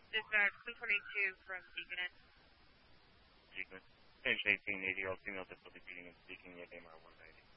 Dispatch 222 from Beacon. Beacon. Attention 1880, all female difficulty beating and speaking, your name are 190.